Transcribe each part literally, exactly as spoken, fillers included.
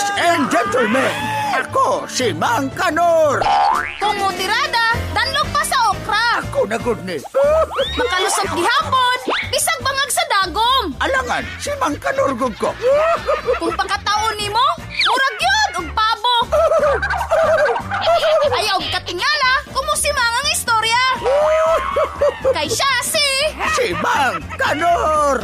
Ladies and gentlemen, ako si Mang Kanor. Kumutirada, danlog pa sa okra. Ako na good ni. Makalusog gihapon, bisag bangag sa dagom. Alangan, si Mang Kanor gud ko. Kung pagkataon nimo, murag yun og pabo. Ayaw og katingala, kumusimang ang istorya. Kay siya si... Si Mang Kanor.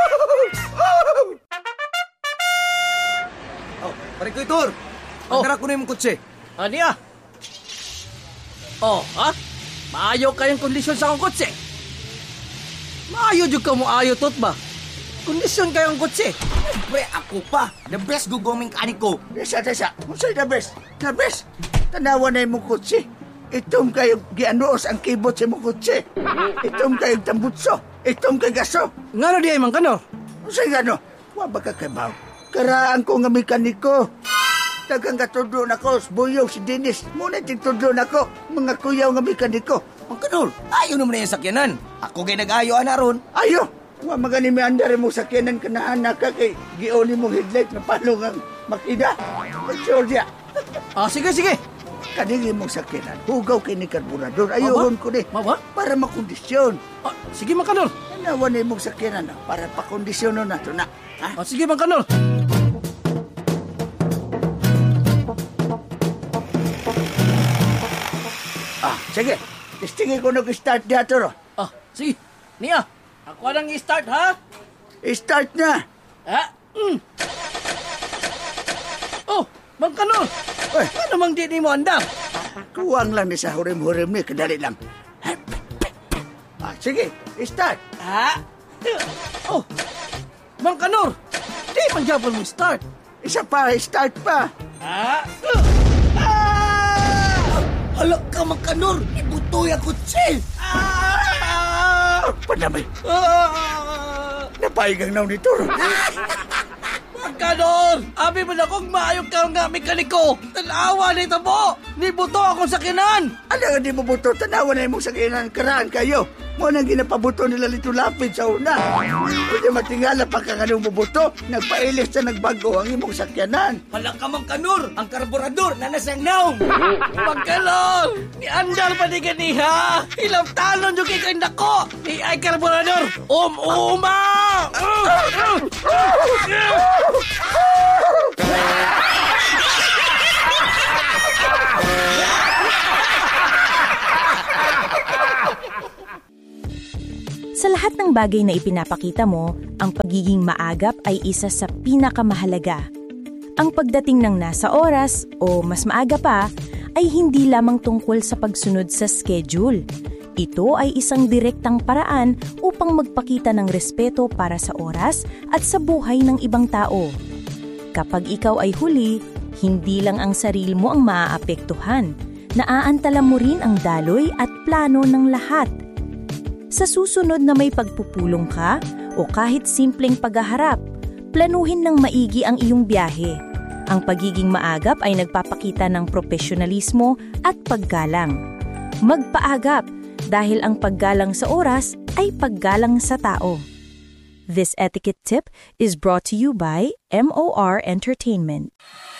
Oh, pare ko itur. Pagdara ko na yung kutsi. Ani ah? Oh, ha? Maayo kayong kondisyon sa akong kotse. Maayo jud ka mo ayo tot ba? Kondisyon kayong kotse. Pre, ako pa. The best gugoming kanik ko. Desa, desa. Unsay the best? The best. Tanawa na imong kutsi. Itong kayong gianuos ang kibot sa imong kutsi. Itong kayong tambutso. Itong kay gaso. Ngano di ay Mang Kanor? Unsay gano? Wa ba ka kabaw? Karaan ko nga mekaniko. Tagang katudlo na ko, buyog si Dennis. Muna tigtudlo na ko, mga kuyaw nga mekaniko. Mang Kanor, ayaw naman na yung sakyanan. Ako kay nag-ayo na ron. Ayo! Wa magani mi andar mo sakyanan kanahan na ka kay gioni mong headlight na palong ang makina. Soldier. Ah, sige, sige. Kanili mong sakyanan, hugaw kay ni karburador. Ayohon ko ni. Maba? Para makondisyon. Ah, sige, Mang Kanor. Tanawan na mong sakyanan na, para pakondisyon na ito na. Ha? Ah, sige, Mang Kanor. Ah, sige. Testingin ko nag-start dito ro. Ah, sige. Niya, ako nang i-start, ha? Start na. Ha? Mm. Oh, Mang Kanor. Uy. Ano mang di ni mo andam? Kuwang lang ni sa hurim-hurim ni, kadali lang. Ah, sige, start. Ha? Oh, Mang Kanor. Di man jabon mo start. Isa pa, start pa. Ha? Hala ka, Mang Kanor. Ibutoy ang kutsi. Ah! Panamay. Ah! Napaigang naw nito ro. Mang Kanor! Abi mo na kong maayong ka nga mekaniko! Tanawa ni tabo! Nibuto akong sakyanan! Ano nga di mo buto? Tanawa na imong sakyanan karaan kayo. Mo nang ginapabuto nila lito lapid sa una. Pwede matingala pa ka nga nung bubuto. Nagpailis na nagbago ang imong sakyanan. Hala ka, Mang Kanor. Ang karburador na nasang naong. Mang Kanor! Ni andal pa di ganiha! Ilang talon yung kikoy nako! Ni ay karburador! Um-uma! Sa lahat ng bagay na ipinapakita mo, ang pagiging maagap ay isa sa pinakamahalaga. Ang pagdating ng nasa oras o mas maaga pa ay hindi lamang tungkol sa pagsunod sa schedule. Ito ay isang direktang paraan upang magpakita ng respeto para sa oras at sa buhay ng ibang tao. Kapag ikaw ay huli, hindi lang ang sarili mo ang maaapektuhan. Naaantala mo rin ang daloy at plano ng lahat. Sa susunod na may pagpupulong ka o kahit simpleng paghaharap, planuhin ng maigi ang iyong biyahe. Ang pagiging maagap ay nagpapakita ng profesionalismo at paggalang. Magpaagap dahil ang paggalang sa oras ay paggalang sa tao. This etiquette tip is brought to you by M O R Entertainment.